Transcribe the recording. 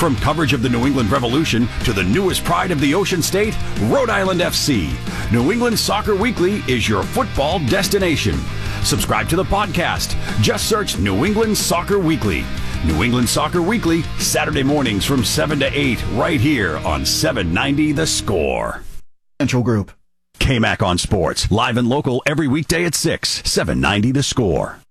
From coverage of the New England Revolution to the newest pride of the Ocean State, Rhode Island FC. New England Soccer Weekly is your football destination. Subscribe to the podcast. Just search New England Soccer Weekly. New England Soccer Weekly, Saturday mornings from 7 to 8, right here on 790 The Score. Central Group. KMAC on Sports, live and local every weekday at 6, 790 The Score.